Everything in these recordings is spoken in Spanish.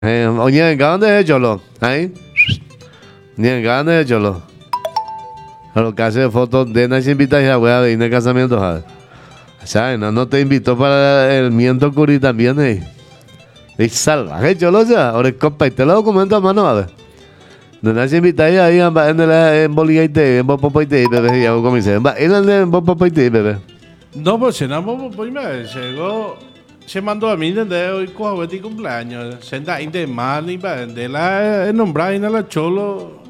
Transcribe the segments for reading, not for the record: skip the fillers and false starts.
Oye, ¿dónde es Cholo? Ahí. Ni ¿dónde es Cholo? A lo que hace fotos de nadie invita a voy a venir de casamiento, ¿sabes? ¿Sabes? No te invitó para el miento curi también, Es salvaje, Cholo, o sea, ahora compa, y te lo documento a mano, a ver. De nadie invita ahí en Bolivia y te, en Bopopo y te, bebé, y hago como dice, en Bopopo y te, bebé. No, pues si no, pues me llegó. Se mandó a mí desde hoy con el cumpleaños. Senta inte mal ni para de la nombrar y no la cholo.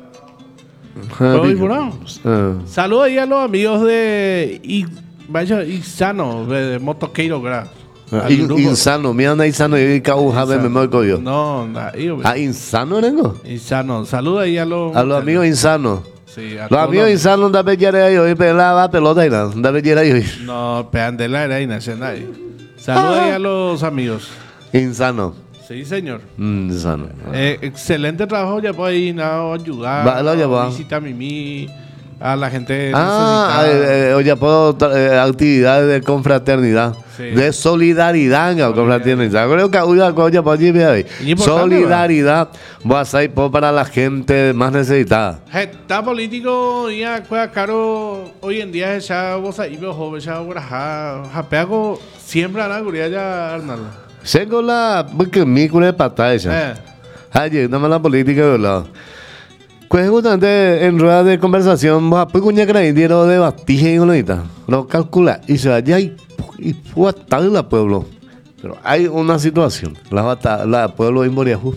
Pero hoy bueno. Saludos ahí a los amigos de vaya Insano, de Motoqueiro, ¿verdad? Insano, mira anda insano y cauja me marco yo. No, Insano, ¿no? Insano. Saludos ahí a los amigos insanos. Sí, los amigos insanos da bellera ahí hoy pelaba pelota y nada, da bellera ahí hoy. No, pean de la era y nacional ahí. Saludos ahí a los amigos. Insano. Sí, señor. Insano. Excelente trabajo, ya puedo ir a ayudar. Visita a Mimi, a la gente necesitada. Oye, puedo actividades de confraternidad. Sí. De solidaridad, confraternidad. Creo que oye, pues allí solidaridad voy a hacer para la gente más necesitada. Está político ya juega caro hoy en día ya vos ahí veo joven ya ahora japeago siempre ana guría ya Arnaldo. Tengo la porque mi cura de patada esa. Ayer nada más la política de lado. Pues justamente en rueda de conversación, pues cuña que dieron de batije y bonita. Lo calcula y se vaya y fue hasta el pueblo. Pero hay una situación, la pueblo de Moriajú.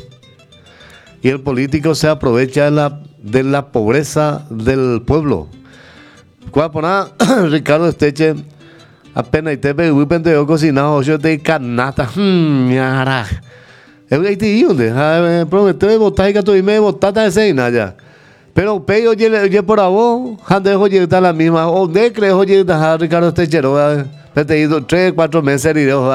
Y el político se aprovecha de la pobreza del pueblo. Cuando poner Ricardo Esteche, apenas te ve muy pendejo cocinado, yo te canasta, miara. Es que te digo, promete botar y que tú me botaste de cena ya. Pero pey oye por vos, ande oye está la misma, o de crees oye está Ricardo Techero, te he ido 3, 4 meses y yo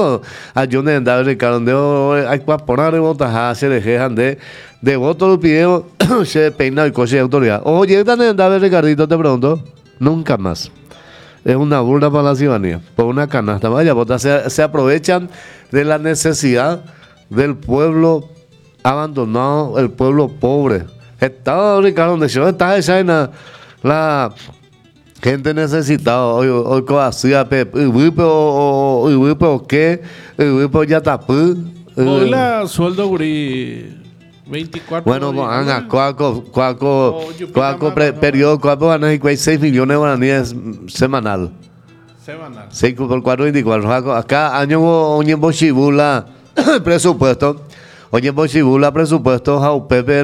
a yo ne andaba Ricardo, hay que poner botas se deje ande de voto lo pidió se peina el coche de autoridad. Oye está ne andaba Ricardito te pregunto, nunca más. Es una burla para la ciudadanía, por una canasta, vaya, botas se aprovechan de la necesidad del pueblo abandonado, el pueblo pobre. Estaba Ricardo, donde yo estaba esa en la gente necesitada, hoy hacía o qué, ya tapó. Hoy la sueldo guri 24. Bueno, anga, cuaco, periodo, cuaco ganas 6 millones de guaraníes semanal. 6 por 4, 24. Acá año oñe bochibula presupuesto. Oye, bochibula presupuesto, jau Pepe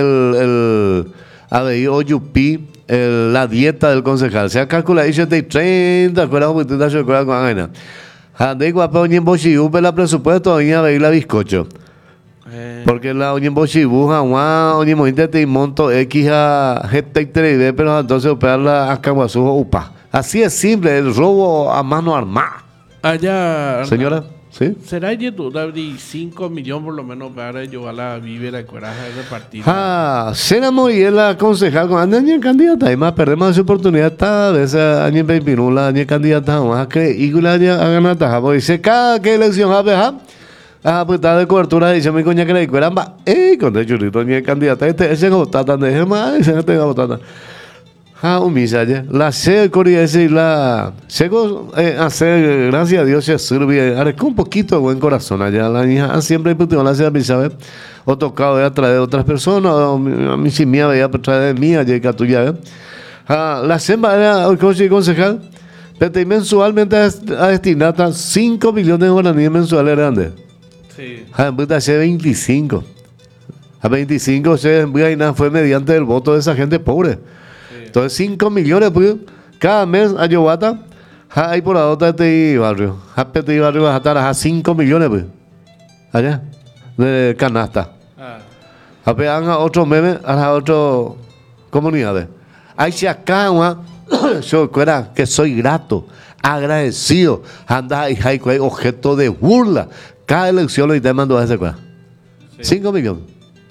el oyupi, la dieta del concejal. Se ha calculado y se te 30, ¿acuerdas? Porque tú te acuerdas con Ana. Ande guapo, oye, bochibula la presupuesto, oye, a ver la bizcocho. Porque la oye, bochibula, oye, mojita te monto X a GT3D, pero entonces operarla a Caguazú, upa. Así es simple, el robo a mano armada. Allá. Señora. ¿Sí? ¿Será que tú dabas 5 millones por lo menos para llevar la vivera de coraje de partido? Será morir la concejal con año candidata y más perdemos esa oportunidad esta vez año 21 la año candidata más que y la año a ganar taja porque dice cada que elección pues está de cobertura dice mi coña que la cueran va con el churrito año candidata ese vota tan de más ese no tenga votata. Humilla, la se ese y la Sego hacer, gracias a Dios se sirve, arrecó un poquito de buen corazón allá, la hija siempre putó la ciudad, ¿sabes? O tocado a través de otras personas, a mí si mía veía a través de mía, ya que tuya, la SEMBA era el coche concejal, pero mensualmente a destinar 5 millones de guaraníes mensuales grandes. Sí. Hace 25. A 25 fue mediante el voto de esa gente pobre. Entonces 5 millones pues, cada mes a Yobata hay por la otra de barrio este barrio va a estar a 5 millones pues allá de canasta a otro meme a otro comunidades hay si acá yo fuera que soy grato agradecido anda y hay objeto de burla cada elección lo te mando a ese 5 millones.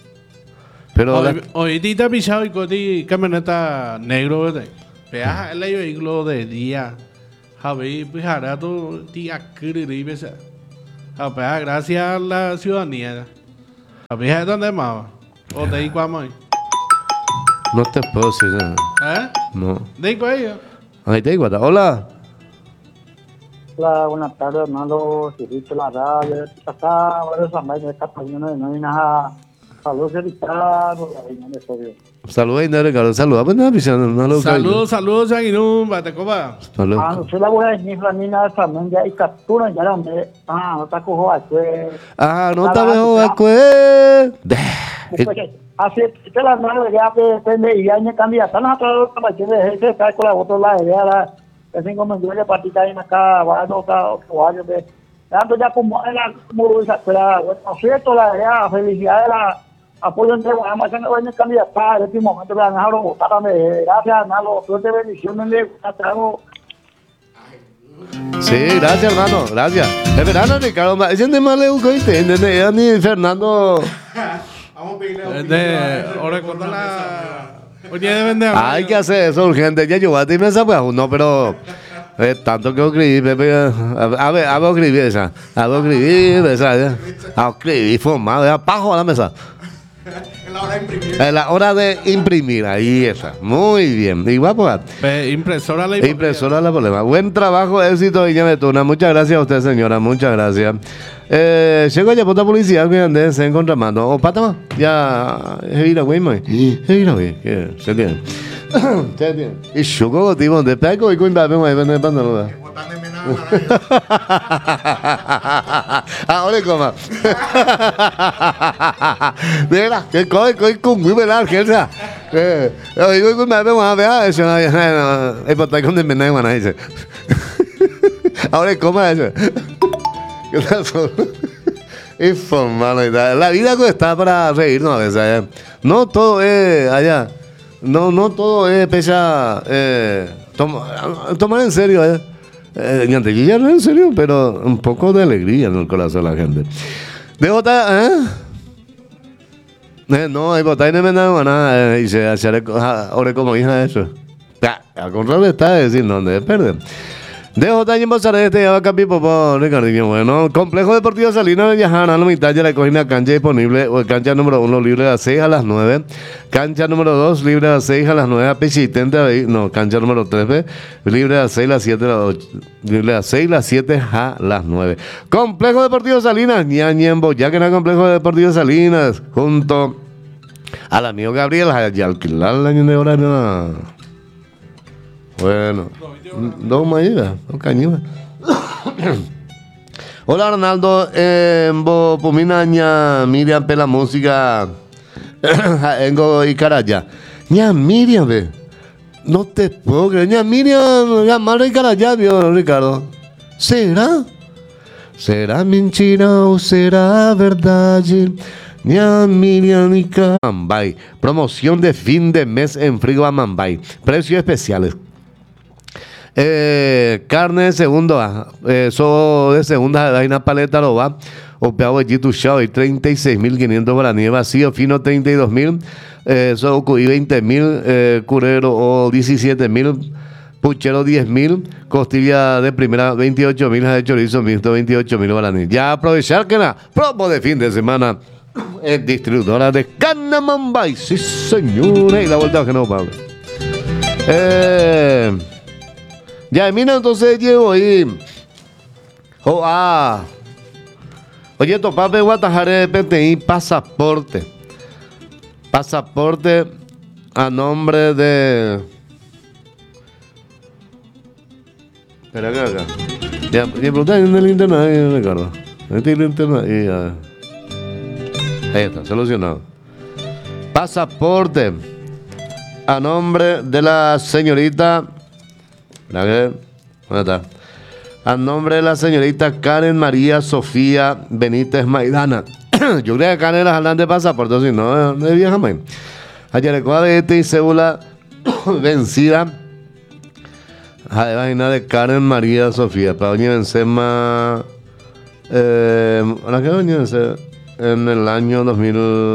Pero hoy día pisado y con camioneta negro, ¿verdad? Peaja el vehículo de día. Javi, pues hará todo día que gracias a la ciudadanía. A mi hija, ¿dónde más? ¿O de ahí cuándo? No te puedo decir nada. ¿Eh? No. ¿De ahí cuándo? Ahí te digo, hola. Hola, buenas tardes, Arnaldo. Cirito, la radio. Acá, varios amigos de esta página de nómina. Saludos, Ricardo. Saludos, Ricardo. Saludos. Pues nada, Saludos, saludos, Aguinum, Batecoba. No sé la buena de Flamina, también ya y captura, ya la me. No está cojo a no está mejor a cue. Así que la nueva ya depende y año candidata. No, todo lo que me ese está con la otra la idea la. Es cinco mensajes de partida en acá, va a tocar caballos de. Tanto ya como era como esa, bueno, cierto, la idea, felicidad de la. Apoyo entre Guayama, que no es candidata en este momento, me han dejado votar. Gracias, Arnaldo. Suerte, bendiciones, le trago. Sí, gracias, hermano. Gracias. Es verano, Ricardo. Ese tema le busco y te entiende. Ni Fernando. Vamos a pedirle. Ahora cuando la. Oye, deben de. Hay que hacer eso urgente. Ya yo voy a decir esa, pues no, pero. Tanto que escribí, Pepe. A ver, escribir esa. A ver, escribir esa. A escribir formado. Pajo a la mesa. En la hora de imprimir. En la hora de imprimir, ahí está. Muy bien. Igual, pues. Impresora la Impresora la problema. Buen trabajo, éxito, Viña Betuna. Muchas gracias a usted, señora. Muchas gracias. Llego ya por la policía que andes en contramano. O pata más. Ya. Es ir a güey, man. Es ir a güey. Se tiene. Se tiene. Y yo como tipo de peco y cuenta, vengo a ver el pantalón. Ahora coma. Mira, que coge con muy buena argentina. Yo con me veo a ver eso. Es para estar con de menor mana dice. Ahora coma eso. ¿Qué tal? Es formal. La vida está para reírnos a veces. No todo es allá. No todo es pesa tomar en serio. Ñantequilla no en serio, pero un poco de alegría en el corazón de la gente. De votar, no, hay votar y no me dan nada. Y se hace ahora como hija de eso. Al contrario está decir, no, de perder. De J. y Bozarete, ya va a cambiar por Ricardinho. Bueno, Complejo Deportivo Salinas de Yajana, la mitad de la cogina cancha disponible. Cancha número 1 libre de las 6 a las 9. Cancha número 2 libre de las 6 a las 9. Pesitente ahí. No, cancha número 3 libre de las 6 a las 7 a las 8. Libre de las 6 a las 7 a las 9. Complejo Deportivo Salinas, Ñañembo, ya que en el Complejo Deportivo Salinas, junto al amigo Gabriel, y alquilar el año de horario. Bueno, dos mañanas, dos cañimas. Hola Arnaldo, Pominaña, Miriam Pela Música, Engo y Caraya. Ña Miriam, ve. No te puedo creer, Ña Miriam, ya madre y Caraya, vio Ricardo. ¿Será? ¿Será mentira o será verdad? Ña Miriam y Mambay. Promoción de fin de mes en Frigo Mambay. Precios especiales. Carne de segundo, eso de segunda, hay una paleta lo va, opeado allí tu chao y 36.500 guaraníes, vacío fino 32.000, eso cuí 20.000, curero o 17.000, puchero 10.000, costilla de primera 28.000, de chorizo mixto 28.000 guaraníes. Ya aprovechar que la promo de fin de semana es distribuidora de Canamambay, sí señores, y la vuelta que no Pablo. Ya, mira, entonces llevo ahí. Oye, topape, Guatajare de PTI, pasaporte. Pasaporte a nombre de. Espera acá. Ya, pregunta en el internet, ahí, Ricardo. Este es el internet y ya. Ahí está, solucionado. Pasaporte a nombre de la señorita. ¿Dónde está? A nombre de la señorita Karen María Sofía Benítez Maidana. Yo creo que Karen era jalante de pasaporte, si no, de vieja más. Ayer de y cédula vencida. A la página de Karen María Sofía. Para doña Benzema. ¿La que doña Benzema? En el año 2000.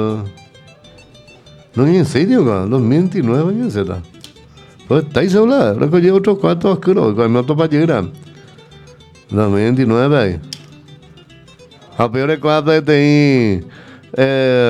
No, ni en serio, 2029, doña Benzema. Pues está ahí sola, recogí otros cuartos oscuros, con otro para llegar. 2029 ahí. A peor de cuatro de